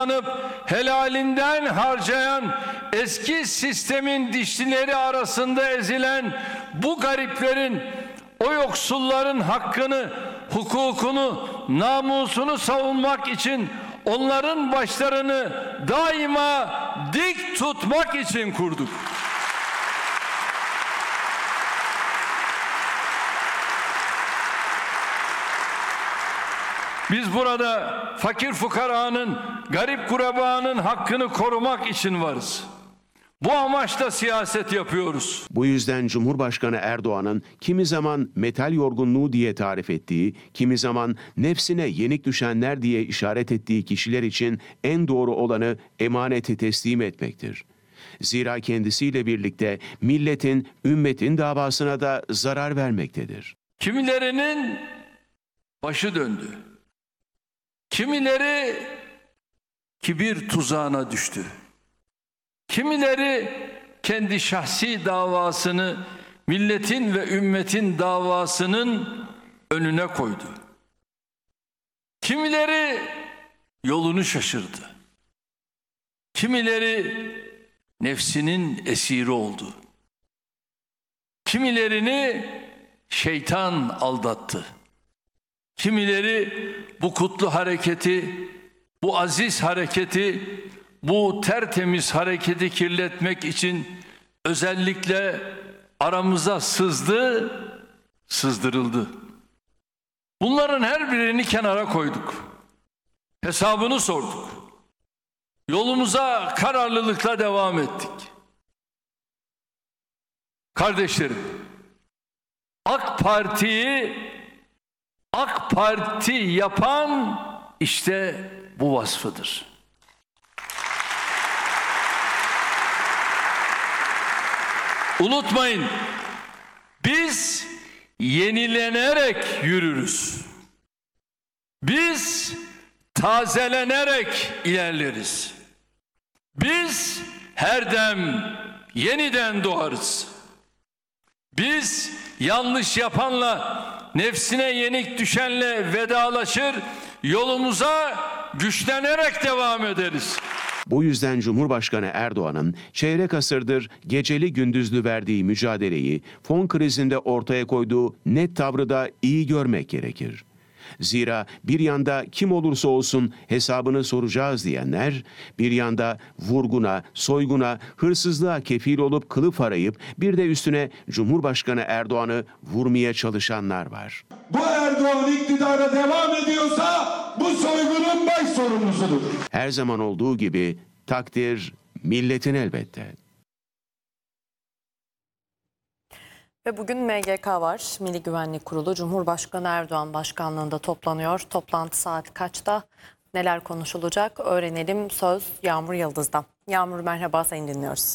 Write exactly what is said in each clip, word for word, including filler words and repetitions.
helalinden harcayan, eski sistemin dişlileri arasında ezilen bu gariplerin, o yoksulların hakkını, hukukunu, namusunu savunmak için onların başlarını daima dik tutmak için kurduk. Biz burada fakir fukaranın, garip kurabanın hakkını korumak için varız. Bu amaçla siyaset yapıyoruz. Bu yüzden Cumhurbaşkanı Erdoğan'ın kimi zaman metal yorgunluğu diye tarif ettiği, kimi zaman nefsine yenik düşenler diye işaret ettiği kişiler için en doğru olanı emaneti teslim etmektir. Zira kendisiyle birlikte milletin, ümmetin davasına da zarar vermektedir. Kimilerinin başı döndü. Kimileri kibir tuzağına düştü. Kimileri kendi şahsi davasını milletin ve ümmetin davasının önüne koydu. Kimileri yolunu şaşırdı. Kimileri nefsinin esiri oldu. Kimilerini şeytan aldattı. Kimileri bu kutlu hareketi, bu aziz hareketi, bu tertemiz hareketi kirletmek için özellikle aramıza sızdı, sızdırıldı. Bunların her birini kenara koyduk. Hesabını sorduk. Yolumuza kararlılıkla devam ettik. Kardeşlerim, AK Parti'yi AK Parti yapan işte bu vasfıdır. Unutmayın, biz yenilenerek yürürüz. Biz tazelenerek ilerleriz. Biz her dem yeniden doğarız. Biz yanlış yapanla, nefsine yenik düşenle vedalaşır, yolumuza güçlenerek devam ederiz. Bu yüzden Cumhurbaşkanı Erdoğan'ın çeyrek asırdır geceli gündüzlü verdiği mücadeleyi, fon krizinde ortaya koyduğu net tavrı da iyi görmek gerekir. Zira bir yanda kim olursa olsun hesabını soracağız diyenler, bir yanda vurguna, soyguna, hırsızlığa kefil olup kılıf arayıp bir de üstüne Cumhurbaşkanı Erdoğan'ı vurmaya çalışanlar var. Bu Erdoğan iktidara devam ediyorsa bu soygunun baş sorumlusudur. Her zaman olduğu gibi takdir milletin elbette. Ve bugün M G K var. Milli Güvenlik Kurulu Cumhurbaşkanı Erdoğan başkanlığında toplanıyor. Toplantı saat kaçta? Neler konuşulacak? Öğrenelim. Söz Yağmur Yıldız'dan. Yağmur, merhaba, seni dinliyoruz.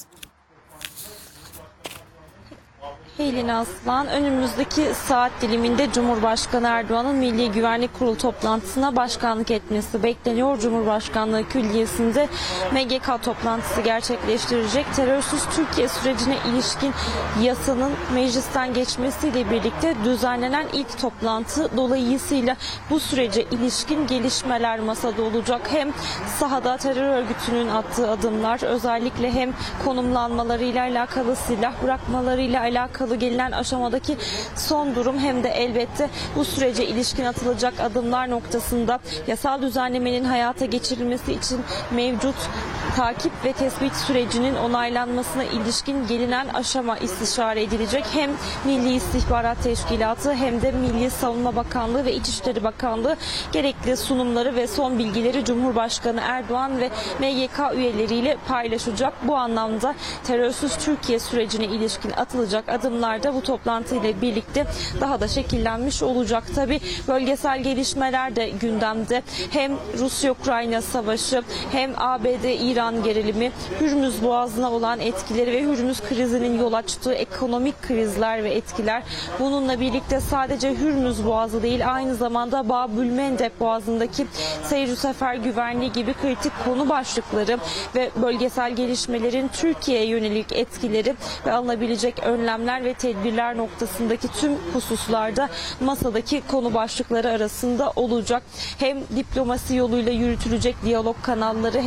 Helin Aslan, önümüzdeki saat diliminde Cumhurbaşkanı Erdoğan'ın Milli Güvenlik Kurulu toplantısına başkanlık etmesi bekleniyor. Cumhurbaşkanlığı Külliyesi'nde M G K toplantısı gerçekleştirecek. Terörsüz Türkiye sürecine ilişkin yasanın meclisten geçmesiyle birlikte düzenlenen ilk toplantı dolayısıyla bu sürece ilişkin gelişmeler masada olacak. Hem sahada terör örgütünün attığı adımlar, özellikle hem konumlanmalarıyla alakalı, silah bırakmalarıyla alakalı gelinen aşamadaki son durum, hem de elbette bu sürece ilişkin atılacak adımlar noktasında yasal düzenlemenin hayata geçirilmesi için mevcut takip ve tespit sürecinin onaylanmasına ilişkin gelinen aşama istişare edilecek. Hem Milli İstihbarat Teşkilatı hem de Milli Savunma Bakanlığı ve İçişleri Bakanlığı gerekli sunumları ve son bilgileri Cumhurbaşkanı Erdoğan ve M G K üyeleriyle paylaşacak. Bu anlamda terörsüz Türkiye sürecine ilişkin atılacak adımlar da bu toplantıyla birlikte daha da şekillenmiş olacak. Tabii bölgesel gelişmeler de gündemde. Hem Rusya-Ukrayna savaşı, hem A B D-İran gerilimi, Hürmüz Boğazı'na olan etkileri ve Hürmüz krizinin yol açtığı ekonomik krizler ve etkiler. Bununla birlikte sadece Hürmüz Boğazı değil, aynı zamanda Bab-ül-Mendeb Boğazı'ndaki seyir sefer güvenliği gibi kritik konu başlıkları ve bölgesel gelişmelerin Türkiye'ye yönelik etkileri ve alınabilecek önlemler ve tedbirler noktasındaki tüm hususlarda masadaki konu başlıkları arasında olacak. Hem diplomasi yoluyla yürütülecek diyalog kanalları